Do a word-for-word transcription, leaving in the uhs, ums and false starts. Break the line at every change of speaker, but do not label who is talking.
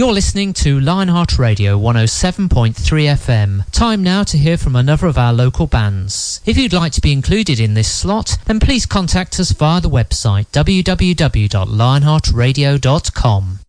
You're listening to Lionheart Radio one oh seven point three F M. Time now to hear from another of our local bands. If you'd like to be included in this slot, then please contact us via the website w w w dot lionheart radio dot com.